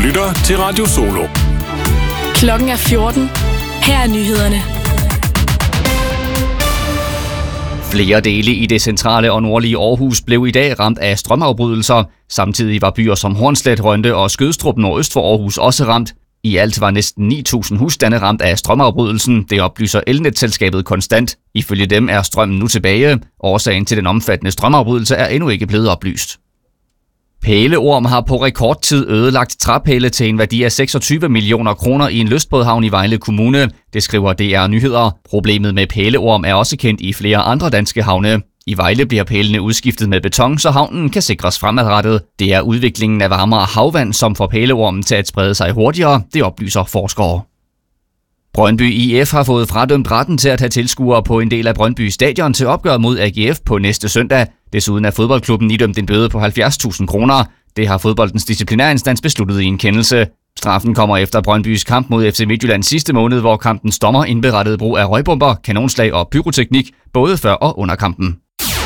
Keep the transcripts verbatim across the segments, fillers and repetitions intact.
lytter til Radio Solo. Klokken er fjorten. Her er nyhederne. Flere dele i det centrale og nordlige Aarhus blev i dag ramt af strømafbrydelser. Samtidig var byer som Hornslet, Rønde og Skødstrup nordøst for Aarhus også ramt. I alt var næsten ni tusind husstande ramt af strømafbrydelsen. Det oplyser elnetselskabet Konstant. Ifølge dem er strømmen nu tilbage. Årsagen til den omfattende strømafbrydelse er endnu ikke blevet oplyst. Pæleorm har på rekordtid ødelagt træpæle til en værdi af seksogtyve millioner kroner i en lystbådhavn i Vejle Kommune. Det skriver D R Nyheder. Problemet med pæleorm er også kendt i flere andre danske havne. I Vejle bliver pælene udskiftet med beton, så havnen kan sikres fremadrettet. Det er udviklingen af varmere havvand, som får pæleormen til at sprede sig hurtigere, det oplyser forskere. Brøndby I F har fået fradømt retten til at have tilskuere på en del af Brøndby Stadion til opgør mod A G F på næste søndag. Desuden er fodboldklubben idømt en bøde på halvfjerds tusind kroner. Det har fodboldens disciplinærinstans besluttet i en kendelse. Straffen kommer efter Brøndbys kamp mod F C Midtjylland sidste måned, hvor kampens dommer indberettede brug af røgbomber, kanonslag og pyroteknik, både før og under kampen.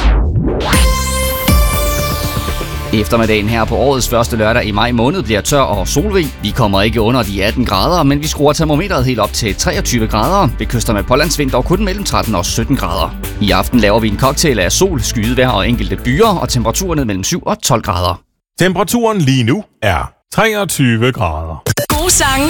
Eftermiddagen her på årets første lørdag i maj måned bliver tør og solrig. Vi kommer ikke under de atten grader, men vi skruer termometeret helt op til treogtyve grader. Ved kyster med pålandsvind dog kun mellem tretten og sytten grader. I aften laver vi en cocktail af sol, skydevejr og enkelte byer, og temperaturen mellem syv og tolv grader. Temperaturen lige nu er treogtyve grader. God sang.